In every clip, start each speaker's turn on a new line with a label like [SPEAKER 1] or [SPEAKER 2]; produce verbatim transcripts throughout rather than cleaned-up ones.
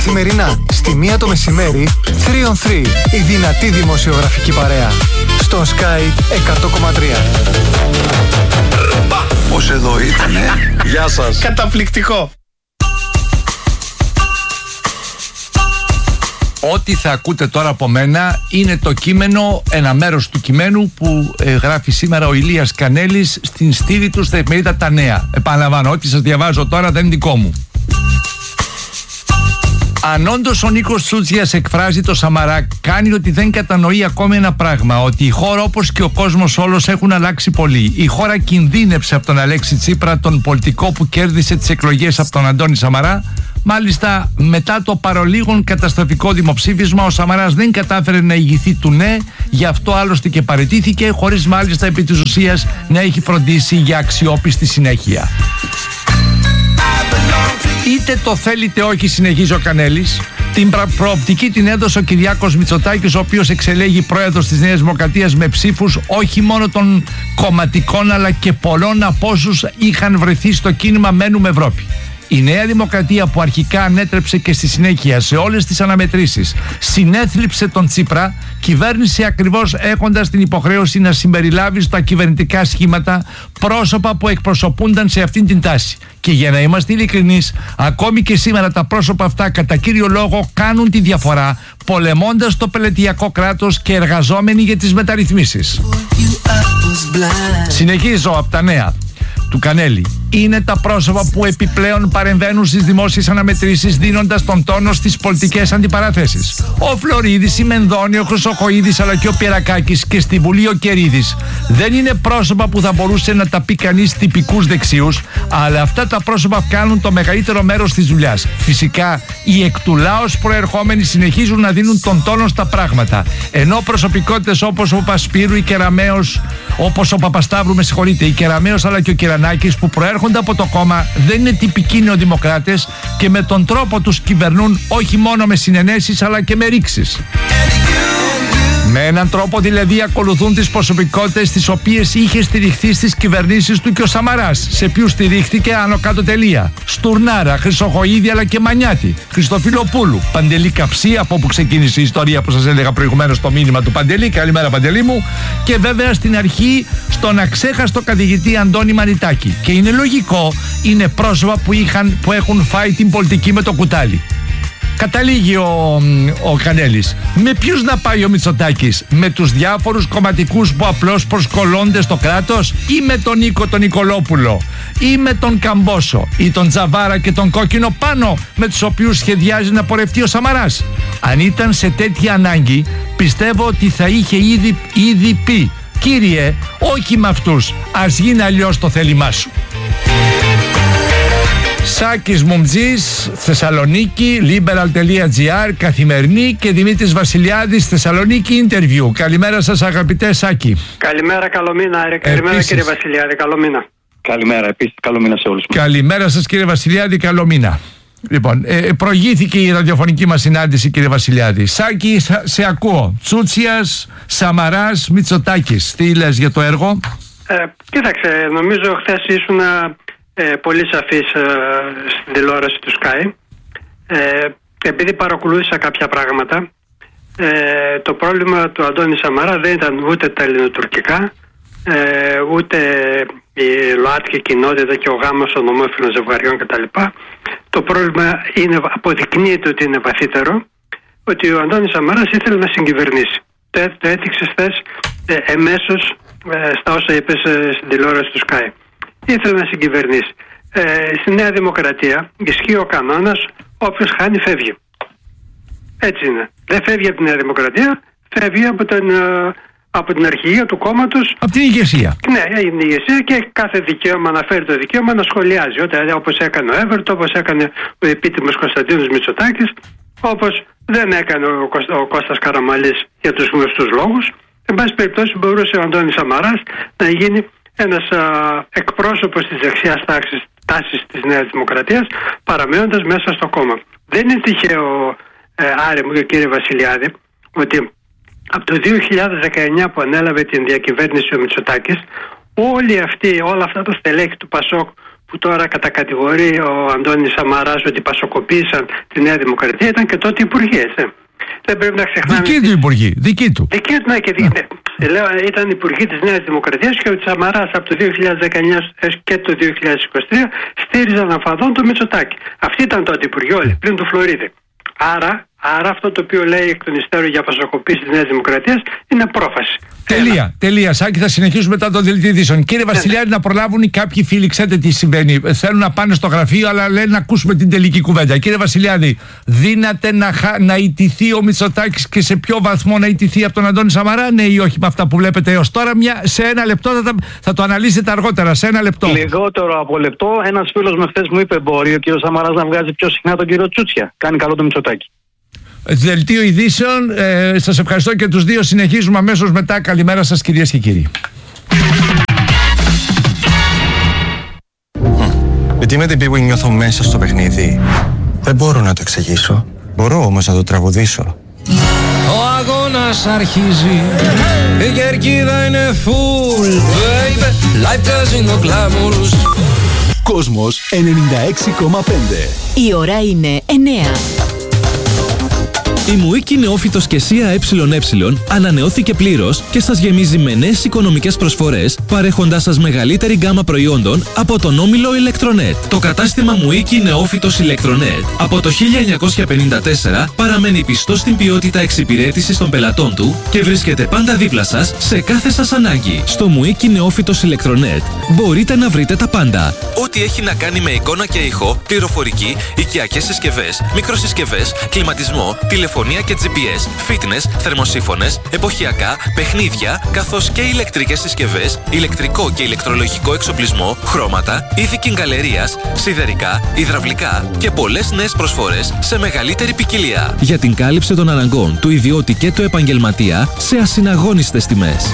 [SPEAKER 1] Καθημερινά στη μία το μεσημέρι, τρία on τρία, η δυνατή δημοσιογραφική παρέα. Στο Sky εκατό κόμμα τρία.
[SPEAKER 2] Πώς εδώ ήτανε. Γεια σας.
[SPEAKER 3] Καταπληκτικό.
[SPEAKER 4] Ό,τι θα ακούτε τώρα από μένα είναι το κείμενο, ένα μέρος του κειμένου που ε, γράφει σήμερα ο Ηλίας Κανέλης στην στήλη του στα εφημερίδα Τα Νέα. Επαναλαμβάνω, ό,τι σας διαβάζω τώρα δεν είναι δικό μου. Αν όντως ο Νίκος Τσούτσιας εκφράζει το Σαμαρά, κάνει ότι δεν κατανοεί ακόμη ένα πράγμα, ότι η χώρα όπως και ο κόσμος όλος έχουν αλλάξει πολύ. Η χώρα κινδύνεψε από τον Αλέξη Τσίπρα, τον πολιτικό που κέρδισε τις εκλογές από τον Αντώνη Σαμαρά. Μάλιστα, μετά το παρολίγων καταστροφικό δημοψήφισμα, ο Σαμαράς δεν κατάφερε να ηγηθεί του ναι, γι' αυτό άλλωστε και παραιτήθηκε, χωρίς μάλιστα επί της ουσίας να έχει φροντίσει για αξιόπιστη συνέχεια. Είτε το θέλετε όχι, συνεχίζει ο Κανέλης, την προοπτική την έδωσε ο Κυριάκος Μητσοτάκης, ο οποίος εξελέγει πρόεδρος της Νέας Δημοκρατίας με ψήφους όχι μόνο των κομματικών αλλά και πολλών από όσους είχαν βρεθεί στο κίνημα Μένουμε Ευρώπη. Η Νέα Δημοκρατία, που αρχικά ανέτρεψε και στη συνέχεια σε όλες τις αναμετρήσεις συνέθλιψε τον Τσίπρα, κυβέρνησε ακριβώς έχοντας την υποχρέωση να συμπεριλάβει στα κυβερνητικά σχήματα πρόσωπα που εκπροσωπούνταν σε αυτήν την τάση. Και για να είμαστε ειλικρινείς, ακόμη και σήμερα τα πρόσωπα αυτά κατά κύριο λόγο κάνουν τη διαφορά, πολεμώντας το πελετειακό κράτος και εργαζόμενοι για τις μεταρρυθμίσεις. Συνεχίζω από τα Νέα του Κανέλη. Είναι τα πρόσωπα που επιπλέον παρεμβαίνουν στις δημόσιες αναμετρήσεις, δίνοντας τον τόνο στις πολιτικές αντιπαράθεσεις. Ο Φλωρίδης, η Μενδώνη, ο Χρυσοχοΐδης αλλά και ο Πιερακάκης, και στη Βουλή ο Κερίδης. Δεν είναι πρόσωπα που θα μπορούσε να τα πει κανείς τυπικούς δεξιούς, αλλά αυτά τα πρόσωπα κάνουν το μεγαλύτερο μέρος της δουλειάς. Φυσικά, οι εκ του λαός προερχόμενοι συνεχίζουν να δίνουν τον τόνο στα πράγματα. Ενώ προσωπικότητες όπως ο Παπασπύρου, η Κεραμέως, όπως ο Παπασταύρου, με συγχωρείτε, η Κεραμέως αλλά και ο Κυρανάκης, που προέρχονται από το κόμμα, δεν είναι τυπικοί νεοδημοκράτες και με τον τρόπο τους κυβερνούν όχι μόνο με συνενέσεις αλλά και με ρήξεις. Με έναν τρόπο δηλαδή ακολουθούν τις προσωπικότητες τις οποίες είχε στηριχθεί στις κυβερνήσεις του και ο Σαμαράς. Σε ποιους στηρίχθηκε, άνω κάτω τελεία. Στουρνάρα, Χρυσοχοΐδη αλλά και Μανιάτη, Χριστοφιλοπούλου, Παντελή Καψί, από όπου ξεκίνησε η ιστορία που σας έλεγα προηγουμένως, το μήνυμα του Παντελή. Καλημέρα Παντελή μου. Και βέβαια στην αρχή στον αξέχαστο καθηγητή Αντώνη Μανιτάκη. Και είναι λογικό, είναι πρόσωπα που, είχαν, που έχουν φάει την πολιτική με το κουτάλι. Καταλήγει ο, ο Κανέλης. Με ποιους να πάει ο Μητσοτάκης? Με τους διάφορους κομματικούς που απλώς προσκολώνται στο κράτος, ή με τον Νίκο τον Νικολόπουλο, ή με τον Καμπόσο, ή τον Τζαβάρα και τον Κόκκινο Πάνο, με τους οποίους σχεδιάζει να πορευτεί ο Σαμαράς? Αν ήταν σε τέτοια ανάγκη, πιστεύω ότι θα είχε ήδη, ήδη πει: κύριε, όχι με αυτούς, ας γίνει αλλιώς το θέλημά σου. Σάκης Μουμτζής, Θεσσαλονίκη, liberal.gr, Καθημερινή, και Δημήτρης Βασιλιάδης, Θεσσαλονίκη Interview. Καλημέρα σας αγαπητέ Σάκη.
[SPEAKER 5] Καλημέρα, καλό μήνα. Ρε. Καλημέρα επίσης, κύριε Βασιλιάδη, καλό μήνα.
[SPEAKER 2] Καλημέρα, επίσης καλό μήνα σε όλους.
[SPEAKER 4] Καλημέρα σας κύριε Βασιλιάδη, καλό μήνα. Λοιπόν, ε, προηγήθηκε η ραδιοφωνική μας συνάντηση κύριε Βασιλιάδη. Σάκη, σε ακούω. Τσούτσιας, Σαμαράς, Μητσοτάκης. Τι λες για το έργο?
[SPEAKER 5] Ε, κοίταξε, νομίζω χθες ήσουν Ε, πολύ σαφής ε, στην τηλεόραση του Sky. Ε, επειδή παρακολούθησα κάποια πράγματα, ε, το πρόβλημα του Αντώνη Σαμαρά δεν ήταν ούτε τα ελληνοτουρκικά, ε, ούτε η ΛΟΑΤΚΙ κοινότητα και ο γάμος των ομόφυλων ζευγαριών κτλ. Το πρόβλημα είναι, αποδεικνύεται ότι είναι βαθύτερο, ότι ο Αντώνης Σαμαράς ήθελε να συγκυβερνήσει. Το, το έθιξε χθες ε, εμέσως ε, στα όσα είπες ε, στην τηλεόραση του Sky. Ήθελε να συγκυβερνήσει. Ε, στη Νέα Δημοκρατία ισχύει ο κανόνας: όποιος χάνει φεύγει. Έτσι είναι. Δεν φεύγει από τη Νέα Δημοκρατία, φεύγει από την, από την αρχηγία του κόμματος.
[SPEAKER 4] Από την ηγεσία.
[SPEAKER 5] Ναι, είναι η ηγεσία και κάθε δικαίωμα να φέρει το δικαίωμα να σχολιάζει. Όταν, όπως έκανε ο Έβερτο, όπως έκανε ο επίτιμος Κωνσταντίνος Μητσοτάκης, όπως δεν έκανε ο, Κώστα, ο Κώστας Καραμανλής για τους γνωστούς λόγους. Εν πάση περιπτώσει, μπορούσε ο Αντώνης Σαμαράς να γίνει ένας α, εκπρόσωπος της δεξιάς τάξης, τάσης της Νέας Δημοκρατίας, παραμένοντας μέσα στο κόμμα. Δεν είναι τυχαίο, ε, Άρη μου και κύριε Βασιλιάδη, ότι από το δύο χιλιάδες δεκαεννιά που ανέλαβε την διακυβέρνηση ο Μητσοτάκης, όλοι αυτοί, όλα αυτά τα στελέχη του Πασόκ που τώρα κατακατηγορεί ο Αντώνης Σαμαράς ότι πασοκοπήσαν τη Νέα Δημοκρατία ήταν και τότε υπουργοί, έτσι. Δεν πρέπει να ξεχνάμε.
[SPEAKER 4] Δική του υπουργοί, δική του.
[SPEAKER 5] Δική του, ναι, και δική του. Λέω, ήταν υπουργοί της Νέας Δημοκρατίας και ο Σαμαράς από το δύο χιλιάδες δεκαεννιά και το δύο χιλιάδες είκοσι τρία στήριζαν αφαδόν το Μητσοτάκη. Αυτοί ήταν τότε υπουργοί όλοι, πριν του Φλωρίδη. Άρα, άρα αυτό το οποίο λέει εκ των υστέρων για πασοκοπή της Νέας Δημοκρατίας είναι πρόφαση.
[SPEAKER 4] Τελεία, Έλα. τελεία. Σάκη, θα συνεχίσουμε μετά το δελτίο ειδήσεων. Κύριε Βασιλιάδη, ναι. να προλάβουν κάποιοι φίλοι, ξέρετε τι συμβαίνει. Θέλουν να πάνε στο γραφείο, αλλά λένε να ακούσουμε την τελική κουβέντα. Κύριε Βασιλιάδη, δύναται να, χα... να ιτηθεί ο Μητσοτάκης και σε ποιο βαθμό να ιτηθεί από τον Αντώνη Σαμαρά, ναι ή όχι, με αυτά που βλέπετε έως τώρα? Μια... Σε ένα λεπτό θα, θα το αναλύσετε αργότερα. Σε ένα λεπτό.
[SPEAKER 2] Λιγότερο από λεπτό. Ένας φίλος με χθες μου είπε: μπορεί ο κ. Σαμαράς να βγάζει πιο συχνά τον κύριο Τσούτσια. Κάνει καλό το Μητσοτάκη.
[SPEAKER 4] Δελτίο ειδήσεων. Ε, σας ευχαριστώ και τους δύο. Συνεχίζουμε αμέσως μετά. Καλημέρα σας, κυρίες και κύριοι.
[SPEAKER 3] Γιατί με την πίγου νιώθω μέσα στο παιχνίδι. Δεν μπορώ να το εξηγήσω. Μπορώ όμως να το τραγουδήσω.
[SPEAKER 6] Ο αγώνας αρχίζει. Η κερκίδα είναι full, baby. Live Casino Glamorous.
[SPEAKER 7] Κόσμος ενενήντα έξι κόμμα πέντε.
[SPEAKER 8] Η ώρα είναι εννέα.
[SPEAKER 7] Η Μουίκη Νεόφυτος και ΣΥΑ ΕΕ ανανεώθηκε πλήρως και σας γεμίζει με νέες οικονομικές προσφορές, παρέχοντάς σας μεγαλύτερη γκάμα προϊόντων από τον όμιλο Electronet. Το κατάστημα Μουίκη Νεόφυτος Electronet από το χίλια εννιακόσια πενήντα τέσσερα παραμένει πιστό στην ποιότητα εξυπηρέτησης των πελατών του και βρίσκεται πάντα δίπλα σας σε κάθε σας ανάγκη. Στο Μουίκη Νεόφυτος Electronet μπορείτε να βρείτε τα πάντα. Ό,τι έχει να κάνει με εικόνα και ήχο, πληροφορική, οικιακές συσκευές, μικροσυσκευές, κλιματισμό, τηλεφωνία και τζι πι ες, fitness, θερμοσύφωνες, εποχιακά, παιχνίδια, καθώς και ηλεκτρικές συσκευές, ηλεκτρικό και ηλεκτρολογικό εξοπλισμό, χρώματα, είδη κιγκαλερίας, σιδερικά, υδραυλικά και πολλές νέες προσφορές σε μεγαλύτερη ποικιλία. Για την κάλυψη των αναγκών του ιδιώτη και του επαγγελματία σε ασυναγώνιστες τιμές.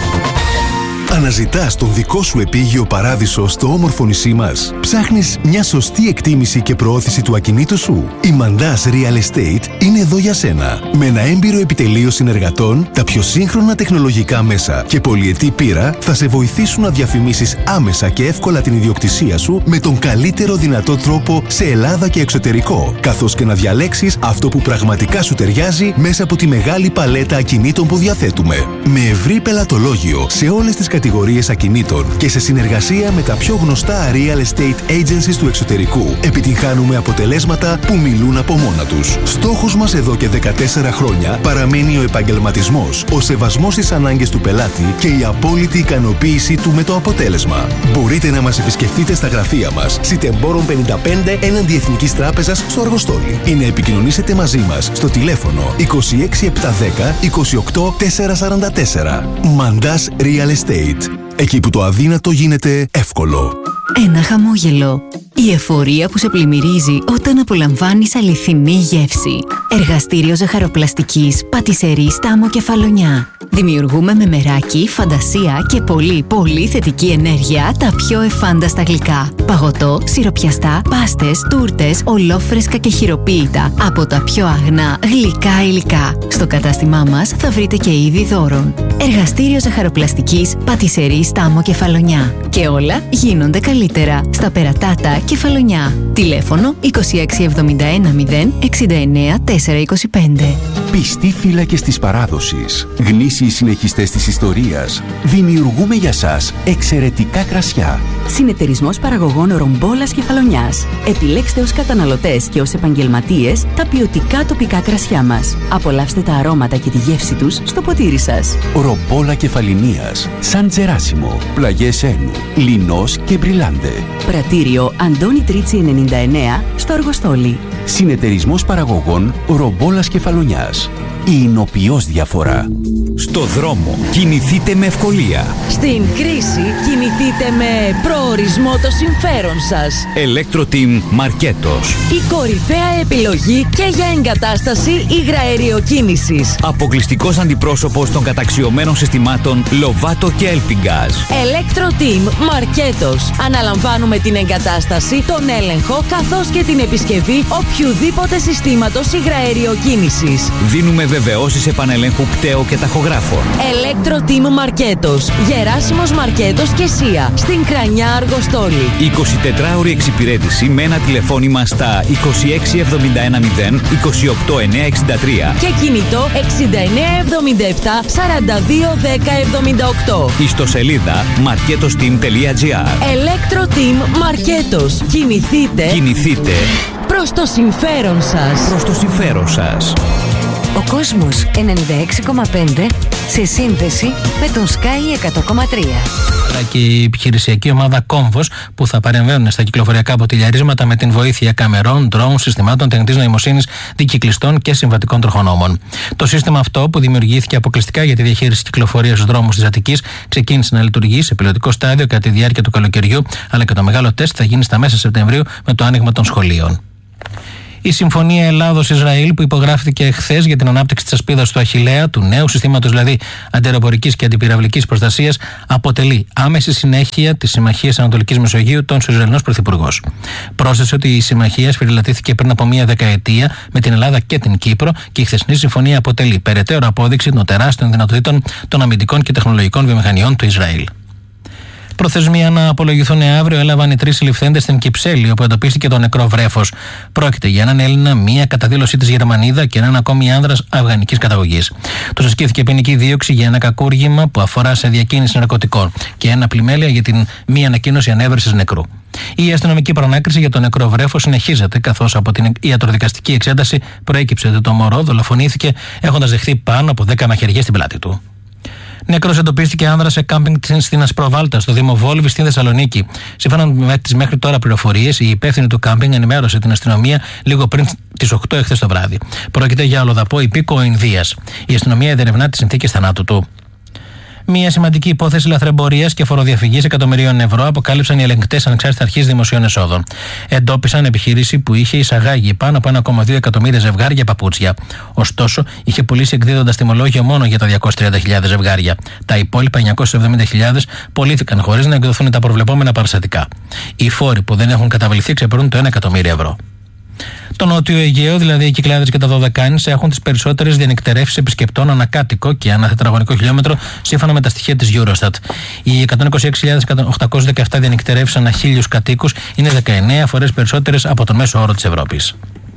[SPEAKER 9] Αναζητάς τον δικό σου επίγειο παράδεισο στο όμορφο νησί μας? Ψάχνεις μια σωστή εκτίμηση και προώθηση του ακινήτου σου? Η Mandas Real Estate είναι εδώ για σένα. Με ένα έμπειρο επιτελείο συνεργατών, τα πιο σύγχρονα τεχνολογικά μέσα και πολυετή πείρα θα σε βοηθήσουν να διαφημίσεις άμεσα και εύκολα την ιδιοκτησία σου με τον καλύτερο δυνατό τρόπο σε Ελλάδα και εξωτερικό, καθώς και να διαλέξεις αυτό που πραγματικά σου ταιριάζει μέσα από τη μεγάλη παλέτα ακινήτων που διαθέτουμε. Με ευρύ πελατολόγιο σε όλες τις κατηγορίες ακινήτων και σε συνεργασία με τα πιο γνωστά real estate agencies του εξωτερικού, επιτυγχάνουμε αποτελέσματα που μιλούν από μόνα τους. Στόχος μας εδώ και δεκατέσσερα χρόνια παραμένει ο επαγγελματισμός, ο σεβασμός στις ανάγκες του πελάτη και η απόλυτη ικανοποίησή του με το αποτέλεσμα. Μπορείτε να μας επισκεφτείτε στα γραφεία μας, Σιτεμπόρων πενήντα πέντε έναντι Εθνικής Τράπεζας στο Αργοστόλι, ή να επικοινωνήσετε μαζί μας στο τηλέφωνο είκοσι έξι επτακόσια δέκα είκοσι οκτώ τετρακόσια σαράντα τέσσερα. Mandas Real Estate. Εκεί που το αδύνατο γίνεται εύκολο.
[SPEAKER 8] Ένα χαμόγελο. Η εφορία που σε πλημμυρίζει όταν απολαμβάνεις αληθινή γεύση. Εργαστήριο ζαχαροπλαστικής Πατισερή Στάμο Κεφαλονιά. Δημιουργούμε με μεράκι, φαντασία και πολύ πολύ θετική ενέργεια τα πιο εφάνταστα γλυκά. Παγωτό, σιροπιαστά, πάστες, τούρτες, ολόφρεσκα και χειροποίητα από τα πιο αγνά γλυκά υλικά. Στο κατάστημά μας θα βρείτε και είδη δώρων. Εργαστήριο ζαχαροπλαστικής Πατισερή Στάμο Κεφαλονιά. Και όλα γίνονται καλύτερα στα Περατάτα Κεφαλονιά. Τηλέφωνο είκοσι έξι εβδομήντα ένα μηδέν εξήντα εννέα τετρακόσια είκοσι πέντε.
[SPEAKER 9] Πιστοί φύλακες της παράδοσης, γνήσιοι συνεχιστές της ιστορίας, δημιουργούμε για σας εξαιρετικά κρασιά.
[SPEAKER 10] Συνεταιρισμός παραγωγών Ρομπόλας Κεφαλονιάς. Επιλέξτε ως καταναλωτές και ως επαγγελματίες τα ποιοτικά τοπικά κρασιά μας. Απολαύστε τα αρώματα και τη γεύση τους στο ποτήρι σας.
[SPEAKER 9] Ρομπόλα Κεφαλινίας, Σαν Τζεράσιμο, Πλαγιές Ένου, Λινός και Μπριλάντε.
[SPEAKER 10] Πρατήριο Αντώνη Τρίτσι ενενήντα εννέα στο Αργοστόλι.
[SPEAKER 9] Συνεταιρισμός παραγωγών Ρομπόλας Κεφαλονιάς. Η εινοποιώς διαφορά.
[SPEAKER 11] Στο δρόμο κινηθείτε με ευκολία.
[SPEAKER 12] Στην κρίση κινηθείτε με προορισμό το συμφέρον σας.
[SPEAKER 11] Electro-Team Μαρκέτος.
[SPEAKER 12] Η κορυφαία επιλογή και για εγκατάσταση υγραεριοκίνησης.
[SPEAKER 11] Αποκλειστικός αντιπρόσωπος των καταξιωμένων συστημάτων Lovato και Elpingaz.
[SPEAKER 12] Electro-Team Μαρκέτος. Αναλαμβάνουμε την εγκατάσταση, τον έλεγχο καθώς και την επισκευή οποιουδήποτε συστήματος υγραεριοκίνησης.
[SPEAKER 11] Δίνουμε βεβαιώσεις επανελέγχου πτέο και ταχογράφων.
[SPEAKER 12] Electro Team Μαρκέτος. Γεράσιμος Μαρκέτος και Σία. Στην Κρανιά Αργοστόλη.
[SPEAKER 11] εικοσιτετράωρη εξυπηρέτηση με ένα τηλεφώνημα στα είκοσι έξι εβδομήντα ένα μηδέν είκοσι οκτώ εννιακόσια εξήντα τρία
[SPEAKER 12] και κινητό εξήντα εννέα εβδομήντα επτά σαράντα δύο δέκα εβδομήντα οκτώ.
[SPEAKER 11] Ιστοσελίδα marketosteam τελεία gr.
[SPEAKER 12] Electro Team Μαρκέτος. Κινηθείτε.
[SPEAKER 11] Κινηθείτε
[SPEAKER 12] προς το συμφέρον σας.
[SPEAKER 11] Προς το συμφέρον σας.
[SPEAKER 8] Ο κόσμος ενενήντα έξι κόμμα πέντε σε σύνδεση με τον Sky εκατό κόμμα τρία.
[SPEAKER 13] Και η επιχειρησιακή ομάδα Κόμβος που θα παρεμβαίνουν στα κυκλοφοριακά ποτηλιαρίσματα με την βοήθεια καμερών, ντρόουν, συστημάτων τεχνητής νοημοσύνης, δικυκλιστών και συμβατικών τροχονόμων. Το σύστημα αυτό, που δημιουργήθηκε αποκλειστικά για τη διαχείριση κυκλοφορίας στους δρόμους της Αττικής, ξεκίνησε να λειτουργεί σε πιλωτικό στάδιο κατά τη διάρκεια του καλοκαιριού, αλλά και το μεγάλο τεστ θα γίνει στα μέσα Σεπτεμβρίου με το άνοιγμα των σχολείων. Η Συμφωνία Ελλάδος-Ισραήλ που υπογράφηκε χθες για την ανάπτυξη της ασπίδας του Αχιλλέα, του νέου συστήματος δηλαδή αντιαεροπορικής και αντιπυραυλικής προστασίας, αποτελεί άμεση συνέχεια της Συμμαχίας Ανατολικής Μεσογείου, των Ισραηλινός Πρωθυπουργός. Πρόσθεσε ότι η συμμαχία σφυριλατήθηκε πριν από μία δεκαετία με την Ελλάδα και την Κύπρο και η χθεσινή συμφωνία αποτελεί περαιτέρω απόδειξη των τεράστιων δυνατοτήτων των αμυντικών και τεχνολογικών βιομηχανιών του Ισραήλ. Προθεσμία να απολογηθούν αύριο έλαβαν οι τρεις συλληφθέντες στην Κυψέλη, όπου εντοπίστηκε το νεκρό βρέφος. Πρόκειται για έναν Έλληνα, μία καταδήλωση της Γερμανίδα και έναν ακόμη άνδρας αφγανικής καταγωγής. Τους ασκήθηκε ποινική δίωξη για ένα κακούργημα που αφορά σε διακίνηση ναρκωτικών και ένα πλημέλεια για την μη ανακοίνωση ανέβρεσης νεκρού. Η αστυνομική προνάκριση για το νεκρό βρέφος συνεχίζεται, καθώς από την ιατροδικαστική εξέταση προέκυψε ότι το μωρό δολοφονήθηκε έχοντας δεχθεί πάνω από δέκα μαχαιριές στην πλάτη του. Νεκρός εντοπίστηκε άνδρας σε κάμπινγκ στην Ασπροβάλτα, στο Δήμο Βόλβη, στη Θεσσαλονίκη. Σύμφωνα με τις μέχρι τώρα πληροφορίες, η υπεύθυνη του κάμπινγκ ενημέρωσε την αστυνομία λίγο πριν τις οκτώ εχθές το βράδυ. Πρόκειται για αλλοδαπό υπήκοο Ινδίας. Η αστυνομία διερευνά τις συνθήκες θανάτου του. Μια σημαντική υπόθεση λαθρεμπορίας και φοροδιαφυγής εκατομμυρίων ευρώ αποκάλυψαν οι ελεγκτές ανεξάρτητης αρχής δημοσίων εσόδων. Εντόπισαν επιχείρηση που είχε εισαγάγει πάνω από ένα κόμμα δύο εκατομμύρια ζευγάρια παπούτσια. Ωστόσο, είχε πουλήσει εκδίδοντας τιμολόγιο μόνο για τα διακόσιες τριάντα χιλιάδες ζευγάρια. Τα υπόλοιπα εννιακόσιες εβδομήντα χιλιάδες πωλήθηκαν χωρίς να εκδοθούν τα προβλεπόμενα παραστατικά. Οι φόροι που δεν έχουν καταβληθεί ξεπερνούν το ένα εκατομμύριο ευρώ. Το Νότιο Αιγαίο, δηλαδή οι Κυκλάδες και τα Δωδεκάνησα, έχουν τις περισσότερες διανυκτερεύσεις επισκεπτών ανακάτοικο και ανά τετραγωνικό χιλιόμετρο, σύμφωνα με τα στοιχεία της Eurostat. Οι εκατόν είκοσι έξι χιλιάδες οκτακόσιες δεκαεπτά διανυκτερεύσεις ανά χίλιους κατοίκους είναι δεκαεννέα φορές περισσότερες από τον μέσο όρο της Ευρώπης.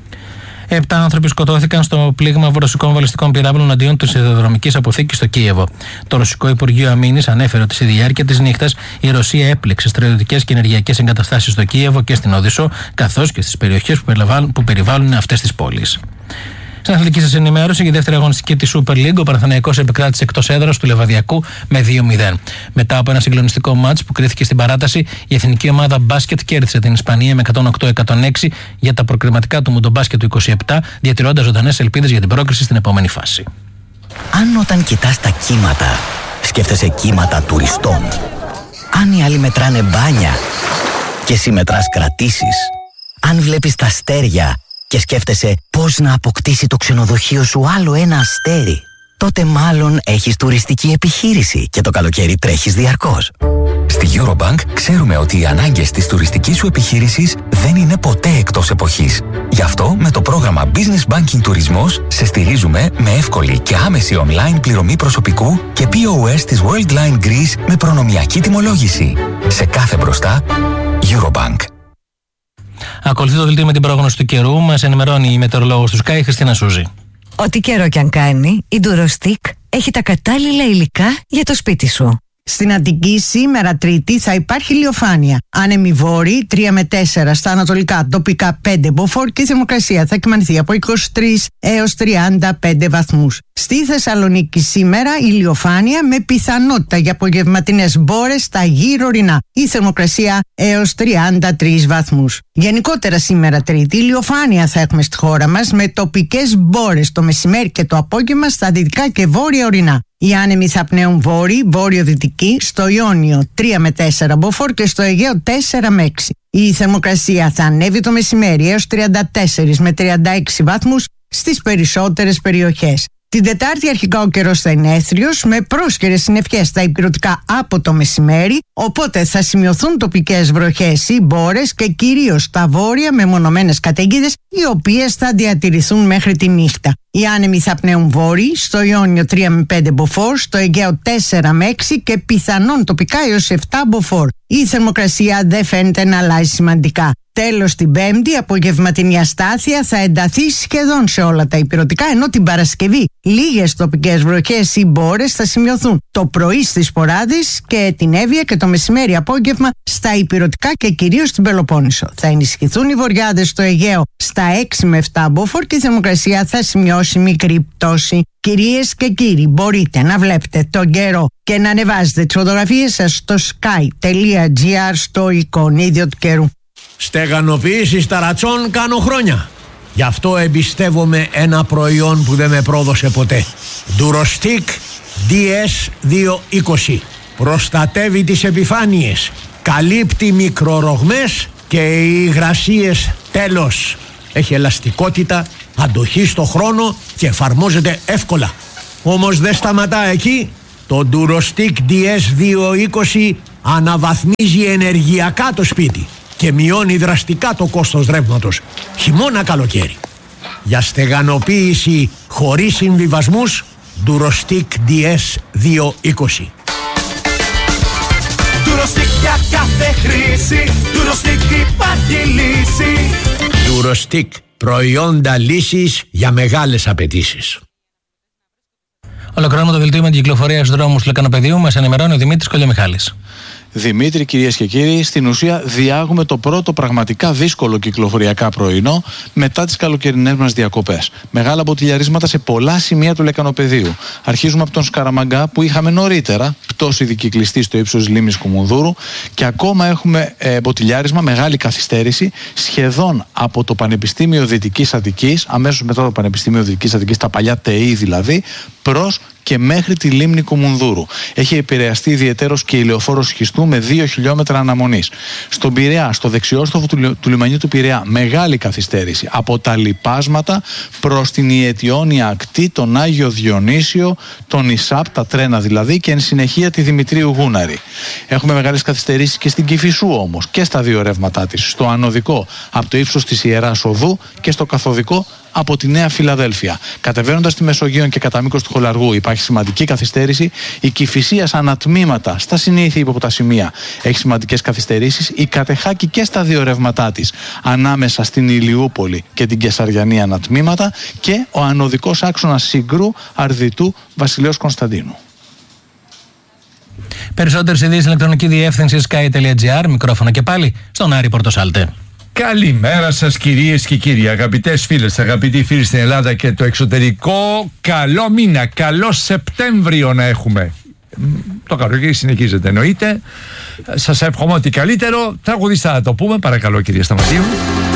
[SPEAKER 13] Επτά άνθρωποι σκοτώθηκαν στο πλήγμα ρωσικών βαλιστικών πυράβλων αντίον της σιδηροδρομικής αποθήκης στο Κίεβο. Το Ρωσικό Υπουργείο Αμήνης ανέφερε ότι στη διάρκεια της νύχτας η Ρωσία έπληξε στρατιωτικές και ενεργειακές εγκαταστάσεις στο Κίεβο και στην Οδυσσό, καθώς και στις περιοχές που περιβάλλουν αυτές τις πόλεις. Στην αθλητική σας ενημέρωση, για δεύτερη αγωνιστική της Super League, ο Παναθηναϊκός επικράτησε εκτός έδρας του Λεβαδιακού με δύο μηδέν. Μετά από ένα συγκλονιστικό μάτς που κρίθηκε στην παράταση, η εθνική ομάδα μπάσκετ κέρδισε την Ισπανία με εκατόν οκτώ εκατόν έξι για τα προκριματικά του Μουντομπάσκετ του είκοσι επτά, διατηρώντας ζωντανές ελπίδες για την πρόκριση στην επόμενη φάση.
[SPEAKER 14] Αν όταν κοιτάς τα κύματα, σκέφτεσαι κύματα τουριστών. Αν οι άλλοι μετράνε μπάνια και εσύ μετράς κρατήσεις. Αν βλέπεις τα αστέρια και σκέφτεσαι πώς να αποκτήσει το ξενοδοχείο σου άλλο ένα αστέρι, τότε μάλλον έχεις τουριστική επιχείρηση και το καλοκαίρι τρέχεις διαρκώς.
[SPEAKER 15] Στη Eurobank ξέρουμε ότι οι ανάγκες της τουριστικής σου επιχείρησης δεν είναι ποτέ εκτός εποχής. Γι' αυτό με το πρόγραμμα Business Banking Τουρισμός σε στηρίζουμε με εύκολη και άμεση online πληρωμή προσωπικού και πι ο ες της Worldline Greece με προνομιακή τιμολόγηση. Σε κάθε μπροστά, Eurobank.
[SPEAKER 13] Ακολουθεί το δελτίο με την πρόγνωση του καιρού. Μας ενημερώνει η μετεωρολόγος του Sky, η Χριστίνα Σούζη.
[SPEAKER 16] Ό,τι καιρό κι αν κάνει, η Durostick έχει τα κατάλληλα υλικά για το σπίτι σου.
[SPEAKER 17] Στην Αττική σήμερα Τρίτη θα υπάρχει ηλιοφάνεια. Άνεμοι βόρειοι τρία με τέσσερα στα ανατολικά, τοπικά πέντε μποφόρ και η θερμοκρασία θα εκμανθεί από είκοσι τρεις έως τριάντα πέντε βαθμούς. Στη Θεσσαλονίκη σήμερα ηλιοφάνεια με πιθανότητα για απογευματινές μπόρες στα γύρω ορεινά. Η θερμοκρασία έως τριάντα τρεις βαθμούς. Γενικότερα σήμερα Τρίτη ηλιοφάνεια θα έχουμε στη χώρα μας με τοπικές μπόρες το μεσημέρι και το απόγευμα στα δυτικά και βόρεια ορεινά. Οι άνεμοι θα πνέουν βόρειοι, βόρειο-δυτικοί, στο Ιόνιο τρία με τέσσερα μποφόρ και στο Αιγαίο τέσσερα με έξι. Η θερμοκρασία θα ανέβει το μεσημέρι έως τριάντα τέσσερα με τριάντα έξι βαθμούς στις περισσότερες περιοχές. Την Τετάρτη αρχικά ο καιρός θα είναι έθριος με πρόσκαιρες συννεφιές στα ηπειρωτικά από το μεσημέρι, οπότε θα σημειωθούν τοπικές βροχές ή μπόρες και κυρίως στα βόρεια με μονομένες καταιγίδες, οι οποίες θα διατηρηθούν μέχρι τη νύχτα. Οι άνεμοι θα πνέουν βόρειοι, στο Ιόνιο τρία με πέντε μποφόρ, στο Αιγαίο τέσσερα με έξι και πιθανόν τοπικά έως επτά μποφόρ. Η θερμοκρασία δεν φαίνεται να αλλάζει σημαντικά. Τέλος, την Πέμπτη, απογευματινή αστάθεια θα ενταθεί σχεδόν σε όλα τα ηπειρωτικά, ενώ την Παρασκευή λίγες τοπικές βροχές ή μπόρες θα σημειωθούν το πρωί στις Ποράδες και την Εύβοια και το μεσημέρι απόγευμα στα ηπειρωτικά και κυρίως στην Πελοπόννησο. Θα ενισχυθούν οι βορειάδες στο Αιγαίο στα έξι με επτά μποφόρ και η θερμοκρασία θα σημειώσει μικρή πτώση. Κυρίες και κύριοι, μπορείτε να βλέπετε τον καιρό και να ανεβάζετε τις φωτογραφίες σας στο sky τελεία gr στο εικονίδιο του καιρού.
[SPEAKER 18] Στεγανοποίηση ταρατσών κάνω χρόνια. Γι' αυτό εμπιστεύομαι ένα προϊόν που δεν με πρόδωσε ποτέ. Durostic ντι ες διακόσια είκοσι. Προστατεύει τις επιφάνειες, καλύπτει μικρορογμές και οι υγρασίες τέλος. Έχει ελαστικότητα, αντοχή στο χρόνο και εφαρμόζεται εύκολα. Όμως δεν σταματά εκεί. Το Durostic ντι ες διακόσια είκοσι αναβαθμίζει ενεργειακά το σπίτι και μειώνει δραστικά το κόστος ρεύματος, χειμώνα καλοκαίρι. Για στεγανοποίηση χωρίς συμβιβασμούς, Durostic ντι ες διακόσια είκοσι.
[SPEAKER 19] Durostic για κάθε χρήση, Durostic υπάρχει λύση.
[SPEAKER 18] Durostic, προϊόντα λύσης για μεγάλες απαιτήσεις.
[SPEAKER 13] Ολοκληρώνουμε το δελτίο με την κυκλοφορία στους δρόμους του Λεκανοπεδίου. Μας ενημερώνει ο Δημήτρης Κολιομιχάλης.
[SPEAKER 20] Δημήτρη, κυρίες και κύριοι, στην ουσία διάγουμε το πρώτο πραγματικά δύσκολο κυκλοφοριακά πρωινό μετά τις καλοκαιρινές μας διακοπές. Μεγάλα μποτιλιαρίσματα σε πολλά σημεία του Λεκανοπεδίου. Αρχίζουμε από τον Σκαραμαγκά που είχαμε νωρίτερα πτώση δικυκλιστή στο ύψος λίμνης Κουμουνδούρου και ακόμα έχουμε ε, μποτιλιάρισμα, μεγάλη καθυστέρηση σχεδόν από το Πανεπιστήμιο Δυτικής Αττικής, αμέσως μετά το Πανεπιστήμιο Δυτικής Αττικής, τα παλιά ΤΕΗ δηλαδή, προς και μέχρι τη λίμνη Κουμουνδούρου. Έχει επηρεαστεί ιδιαιτέρως και η λεωφόρος Σχιστού με δύο χιλιόμετρα αναμονής. Στον Πειραιά, στο δεξιόστροφο του, του λιμανιού του Πειραιά, μεγάλη καθυστέρηση από τα Λιπάσματα προς την Ιετιώνια ακτή, τον Άγιο Διονύσιο, τον Ισάπ, τα τρένα δηλαδή, και εν συνεχεία τη Δημητρίου Γούναρη. Έχουμε μεγάλες καθυστερήσεις και στην Κηφισού όμως και στα δύο ρεύματά της. Στο ανωδικό από το ύψος της Ιεράς Οδού και στο καθοδικό από τη Νέα Φιλαδέλφια. Κατεβαίνοντας τη Μεσογείο και κατά μήκος του Χολαργού υπάρχει σημαντική καθυστέρηση. Η Κηφισίας ανατμήματα στα συνήθεια υποτασημεία έχει σημαντικές καθυστερήσεις. Η Κατεχάκη και στα δύο ρεύματά της ανάμεσα στην Ηλιούπολη και την Κεσαριανή ανατμήματα και ο ανωδικός άξονας Συγκρού Αρδιτού Βασιλέως Κωνσταντίνου.
[SPEAKER 13] Περισσότερες ειδήσεις ηλεκτρονική διεύθυνση sky τελεία gr. Μικρόφωνο και πάλι στον Άρη Πορτοσάλτε.
[SPEAKER 4] Καλημέρα σας κυρίες και κύριοι, αγαπητές φίλες, αγαπητοί φίλοι στην Ελλάδα και το εξωτερικό. Καλό μήνα, καλό Σεπτέμβριο να έχουμε. Το καλοκαίρι συνεχίζεται εννοείται. Σας εύχομαι ότι καλύτερο. Τραγουδιστά θα το πούμε, παρακαλώ κυρία Σταματίου.